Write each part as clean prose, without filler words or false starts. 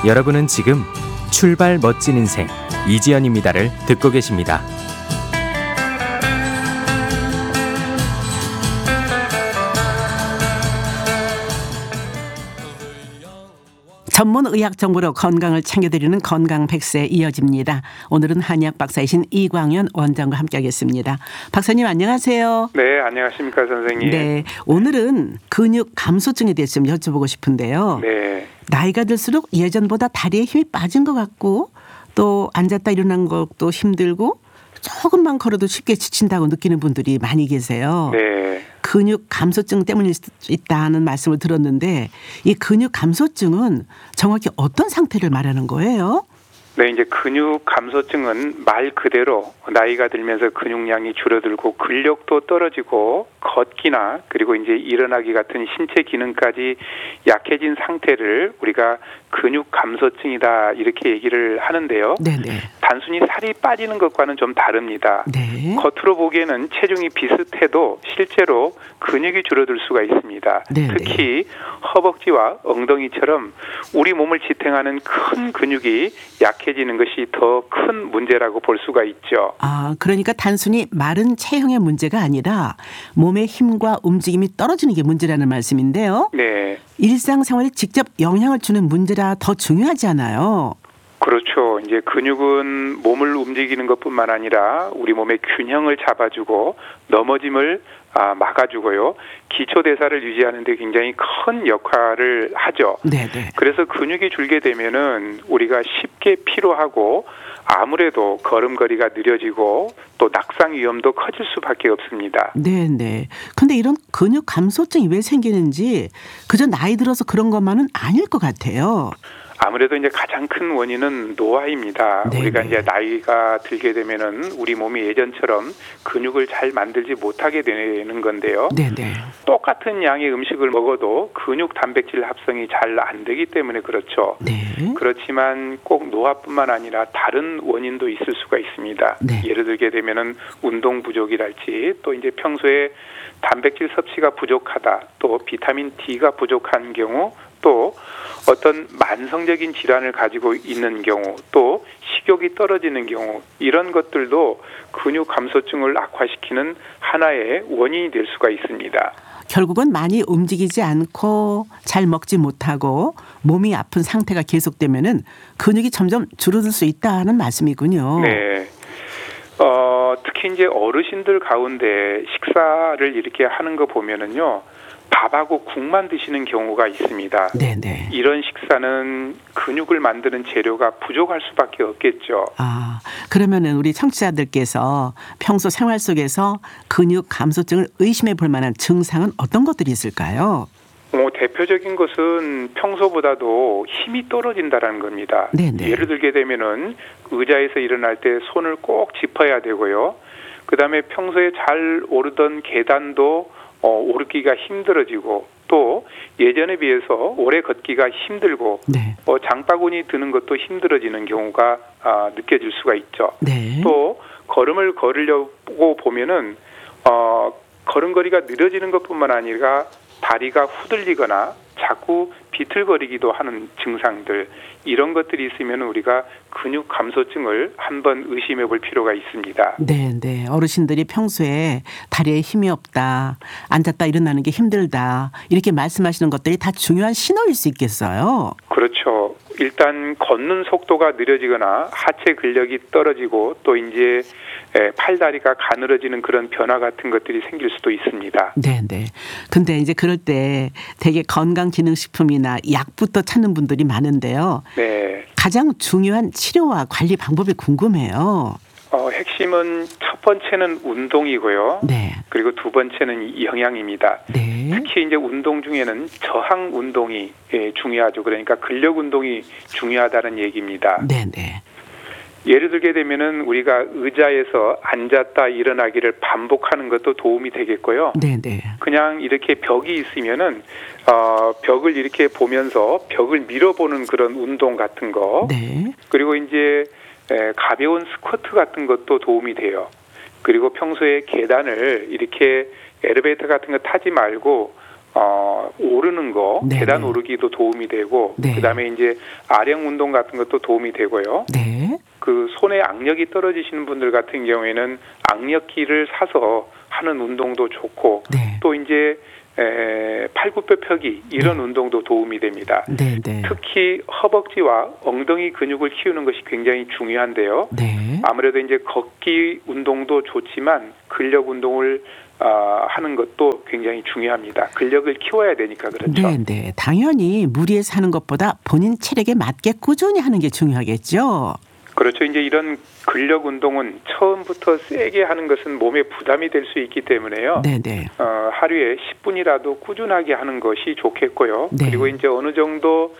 여러분은 지금 출발 멋진 인생 이지연입니다를 듣고 계십니다. 전문 의학 정보로 건강을 챙겨드리는 건강 100세 이어집니다. 오늘은 한의학 박사이신 이광현 원장과 함께하겠습니다. 박사님 안녕하세요. 네, 안녕하십니까 선생님. 네, 오늘은 근육 감소증에 대해서 좀 여쭤보고 싶은데요. 네. 나이가 들수록 예전보다 다리에 힘이 빠진 것 같고 또 앉았다 일어난 것도 힘들고 조금만 걸어도 쉽게 지친다고 느끼는 분들이 많이 계세요. 네. 근육 감소증 때문일 수 있다는 말씀을 들었는데 이 근육 감소증은 정확히 어떤 상태를 말하는 거예요? 네, 이제 근육 감소증은 말 그대로 나이가 들면서 근육량이 줄어들고 근력도 떨어지고 걷기나 그리고 이제 일어나기 같은 신체 기능까지 약해진 상태를 우리가 근육 감소증이다 이렇게 얘기를 하는데요. 네네. 단순히 살이 빠지는 것과는 좀 다릅니다. 네. 겉으로 보기에는 체중이 비슷해도 실제로 근육이 줄어들 수가 있습니다. 네네. 특히 허벅지와 엉덩이처럼 우리 몸을 지탱하는 큰 근육이 약해지는 것이 더 큰 문제라고 볼 수가 있죠. 아, 그러니까 단순히 마른 체형의 문제가 아니라 몸의 힘과 움직임이 떨어지는 게 문제라는 말씀인데요. 네. 일상생활에 직접 영향을 주는 문제라 더 중요하지 않아요? 그렇죠. 이제 근육은 몸을 움직이는 것뿐만 아니라 우리 몸의 균형을 잡아주고 넘어짐을 막아주고요. 기초 대사를 유지하는 데 굉장히 큰 역할을 하죠. 네네. 그래서 근육이 줄게 되면은 우리가 쉽게 피로하고 아무래도 걸음걸이가 느려지고 또 낙상 위험도 커질 수밖에 없습니다. 네네. 근데 이런 근육 감소증이 왜 생기는지 그저 나이 들어서 그런 것만은 아닐 것 같아요. 아무래도 이제 가장 큰 원인은 노화입니다. 네네. 우리가 이제 나이가 들게 되면은 우리 몸이 예전처럼 근육을 잘 만들지 못하게 되는 건데요. 네네. 똑같은 양의 음식을 먹어도 근육 단백질 합성이 잘 안 되기 때문에 그렇죠. 네. 그렇지만 꼭 노화뿐만 아니라 다른 원인도 있을 수가 있습니다. 네. 예를 들게 되면은 운동 부족이랄지 또 이제 평소에 단백질 섭취가 부족하다, 또 비타민 D가 부족한 경우, 또 어떤 만성적인 질환을 가지고 있는 경우, 또 식욕이 떨어지는 경우, 이런 것들도 근육 감소증을 악화시키는 하나의 원인이 될 수가 있습니다. 결국은 많이 움직이지 않고 잘 먹지 못하고 몸이 아픈 상태가 계속되면은 근육이 점점 줄어들 수 있다는 말씀이군요. 네. 특히 이제 어르신들 가운데 식사를 이렇게 하는 거 보면은요, 밥하고 국만 드시는 경우가 있습니다. 네네. 이런 식사는 근육을 만드는 재료가 부족할 수밖에 없겠죠. 아, 그러면은 우리 청취자들께서 평소 생활 속에서 근육 감소증을 의심해 볼 만한 증상은 어떤 것들이 있을까요? 대표적인 것은 평소보다도 힘이 떨어진다는 겁니다. 네네. 예를 들게 되면은 의자에서 일어날 때 손을 꼭 짚어야 되고요. 그다음에 평소에 잘 오르던 계단도 오르기가 힘들어지고, 또 예전에 비해서 오래 걷기가 힘들고, 네. 장바구니 드는 것도 힘들어지는 경우가 느껴질 수가 있죠. 네. 또 걸음을 걸으려고 보면은 걸음걸이가 느려지는 것뿐만 아니라 다리가 후들리거나 자꾸 비틀거리기도 하는 증상들, 이런 것들이 있으면 우리가 근육 감소증을 한번 의심해 볼 필요가 있습니다. 네. 어르신들이 평소에 다리에 힘이 없다, 앉았다 일어나는 게 힘들다, 이렇게 말씀하시는 것들이 다 중요한 신호일 수 있겠어요. 그렇죠. 일단 걷는 속도가 느려지거나 하체 근력이 떨어지고, 또 이제 팔다리가 가늘어지는 그런 변화 같은 것들이 생길 수도 있습니다. 네네. 근데 이제 그럴 때 되게 건강기능식품이나 약부터 찾는 분들이 많은데요. 네. 가장 중요한 치료와 관리 방법이 궁금해요. 핵심은 첫 번째는 운동이고요. 네. 그리고 두 번째는 영양입니다. 네. 특히 이제 운동 중에는 저항 운동이 중요하죠. 그러니까 근력 운동이 중요하다는 얘기입니다. 네네. 예를 들게 되면은 우리가 의자에서 앉았다 일어나기를 반복하는 것도 도움이 되겠고요. 네네. 그냥 이렇게 벽이 있으면은 벽을 이렇게 보면서 벽을 밀어보는 그런 운동 같은 거. 네. 그리고 이제 가벼운 스쿼트 같은 것도 도움이 돼요. 그리고 평소에 계단을 이렇게 엘리베이터 같은 거 타지 말고 오르는 거, 네, 계단 네. 오르기도 도움이 되고, 네. 그다음에 이제 아령 운동 같은 것도 도움이 되고요. 네. 그 손에 악력이 떨어지시는 분들 같은 경우에는 악력기를 사서 하는 운동도 좋고, 네. 또 이제 팔굽혀 펴기 이런 운동도 도움이 됩니다. 네, 네. 특히 허벅지와 엉덩이 근육을 키우는 것이 굉장히 중요한데요. 네. 아무래도 이제 걷기 운동도 좋지만 근력 운동을 하는 것도 굉장히 중요합니다. 근력을 키워야 되니까 그렇죠. 네, 네. 당연히 무리해서 하는 것보다 본인 체력에 맞게 꾸준히 하는 게 중요하겠죠. 그렇죠. 이제 이런 근력 운동은 처음부터 세게 하는 것은 몸에 부담이 될 수 있기 때문에요. 네, 네. 하루에 10분이라도 꾸준하게 하는 것이 좋겠고요. 네. 그리고 이제 어느 정도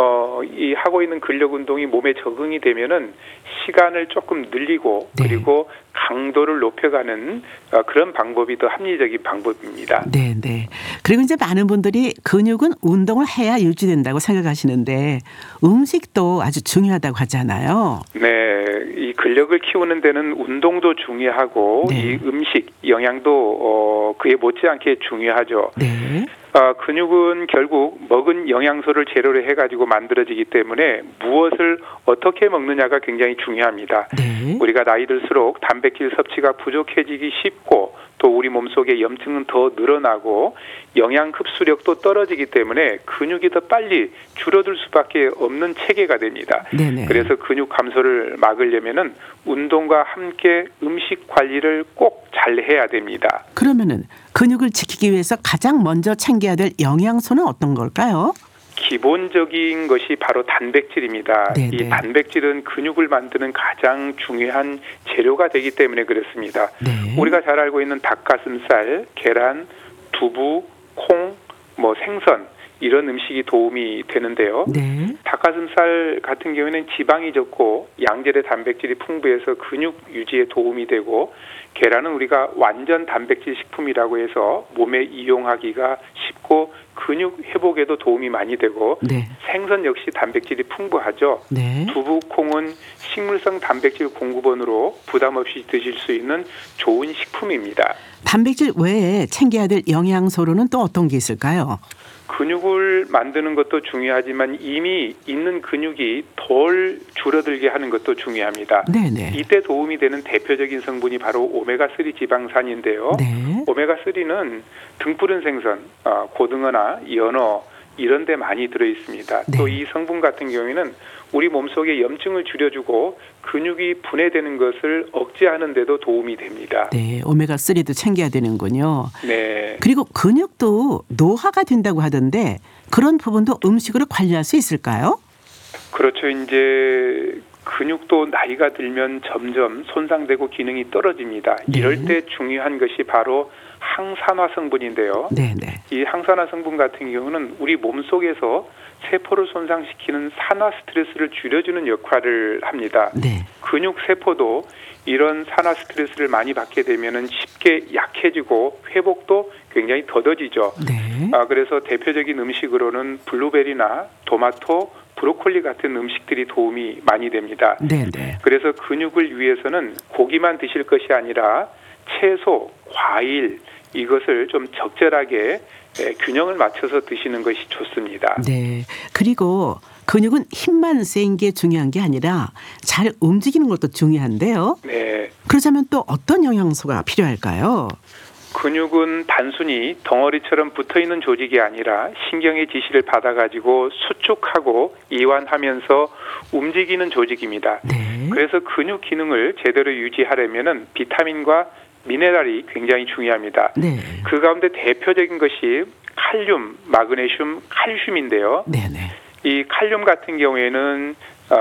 이 하고 있는 근력 운동이 몸에 적응이 되면은 시간을 조금 늘리고 네. 그리고 강도를 높여가는 그런 방법이 더 합리적인 방법입니다. 네, 네. 그리고 이제 많은 분들이 근육은 운동을 해야 유지된다고 생각하시는데 음식도 아주 중요하다고 하잖아요. 네, 이 근력을 키우는 데는 운동도 중요하고 네. 이 음식 영양도 그에 못지않게 중요하죠. 네. 근육은 결국 먹은 영양소를 재료로 해가지고 만들어지기 때문에 무엇을 어떻게 먹느냐가 굉장히 중요합니다. 네. 우리가 나이 들수록 단백질 섭취가 부족해지기 쉽고 또 우리 몸속에 염증은 더 늘어나고 영양 흡수력도 떨어지기 때문에 근육이 더 빨리 줄어들 수밖에 없는 체계가 됩니다. 네네. 그래서 근육 감소를 막으려면은 운동과 함께 음식 관리를 꼭 잘 해야 됩니다. 그러면은 근육을 지키기 위해서 가장 먼저 챙겨야 될 영양소는 어떤 걸까요? 기본적인 것이 바로 단백질입니다. 네네. 이 단백질은 근육을 만드는 가장 중요한 재료가 되기 때문에 그렇습니다. 네. 우리가 잘 알고 있는 닭가슴살, 계란, 두부, 콩, 생선 이런 음식이 도움이 되는데요. 네. 닭가슴살 같은 경우에는 지방이 적고 양질의 단백질이 풍부해서 근육 유지에 도움이 되고 계란은 우리가 완전 단백질 식품이라고 해서 몸에 이용하기가 쉽고 근육 회복에도 도움이 많이 되고 네. 생선 역시 단백질이 풍부하죠. 네. 두부, 콩은 식물성 단백질 공급원으로 부담 없이 드실 수 있는 좋은 식품입니다. 단백질 외에 챙겨야 될 영양소로는 또 어떤 게 있을까요? 근육을 만드는 것도 중요하지만 이미 있는 근육이 덜 줄어들게 하는 것도 중요합니다. 네네. 이때 도움이 되는 대표적인 성분이 바로 오메가3 지방산인데요. 네. 오메가3는 등푸른 생선, 고등어나 연어 이런 데 많이 들어있습니다. 네. 또 이 성분 같은 경우에는 우리 몸속에 염증을 줄여주고 근육이 분해되는 것을 억제하는 데도 도움이 됩니다. 네. 오메가3도 챙겨야 되는군요. 네. 그리고 근육도 노화가 된다고 하던데 그런 부분도 음식으로 관리할 수 있을까요? 그렇죠. 이제 근육도 나이가 들면 점점 손상되고 기능이 떨어집니다. 네. 이럴 때 중요한 것이 바로 항산화 성분인데요. 네네. 이 항산화 성분 같은 경우는 우리 몸속에서 세포를 손상시키는 산화 스트레스를 줄여주는 역할을 합니다. 네. 근육 세포도 이런 산화 스트레스를 많이 받게 되면은 쉽게 약해지고 회복도 굉장히 더뎌지죠. 네. 그래서 대표적인 음식으로는 블루베리나 토마토, 브로콜리 같은 음식들이 도움이 많이 됩니다. 네네. 그래서 근육을 위해서는 고기만 드실 것이 아니라 채소, 과일 이것을 좀 적절하게 균형을 맞춰서 드시는 것이 좋습니다. 네. 그리고 근육은 힘만 센 게 중요한 게 아니라 잘 움직이는 것도 중요한데요. 네. 그러자면 또 어떤 영양소가 필요할까요? 근육은 단순히 덩어리처럼 붙어있는 조직이 아니라 신경의 지시를 받아가지고 수축하고 이완하면서 움직이는 조직입니다. 네. 그래서 근육 기능을 제대로 유지하려면 비타민과 미네랄이 굉장히 중요합니다. 네. 그 가운데 대표적인 것이 칼륨, 마그네슘, 칼슘인데요. 네네. 이 칼륨 같은 경우에는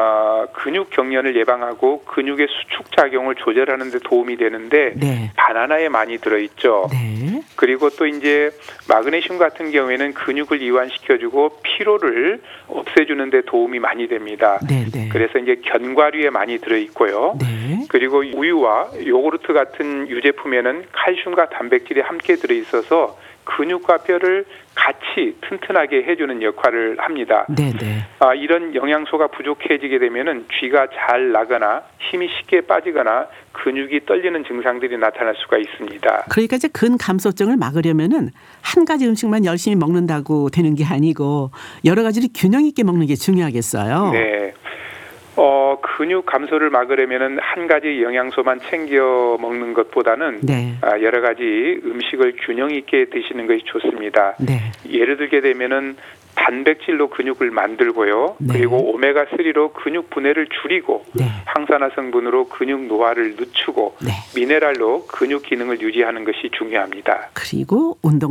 근육 경련을 예방하고 근육의 수축 작용을 조절하는 데 도움이 되는데 네. 바나나에 많이 들어있죠. 네. 그리고 또 이제 마그네슘 같은 경우에는 근육을 이완시켜주고 피로를 없애주는 데 도움이 많이 됩니다. 네네. 그래서 이제 견과류에 많이 들어있고요. 네. 그리고 우유와 요구르트 같은 유제품에는 칼슘과 단백질이 함께 들어있어서 근육과 뼈를 같이 튼튼하게 해주는 역할을 합니다. 네네. 이런 영양소가 부족해지게 되면은 쥐가 잘 나거나 힘이 쉽게 빠지거나 근육이 떨리는 증상들이 나타날 수가 있습니다. 그러니까 이제 근감소증을 막으려면은 한 가지 음식만 열심히 먹는다고 되는 게 아니고 여러 가지를 균형 있게 먹는 게 중요하겠어요. 네. 근육 감소를 막으려면은 한 가지 영양소만 챙겨 먹는 것보다는 네. 여러 가지 음식을 균형 있게 드시는 것이 좋습니다. 네. 예를 들게 되면은 단백질로 근육을 만들고요. 네. 그리고 오메가3로 근육 분해를 줄이고 네. 항산화 성분으로 근육 노화를 늦추고 네. 미네랄로 근육 기능을 유지하는 것이 중요합니다. 그리고 운동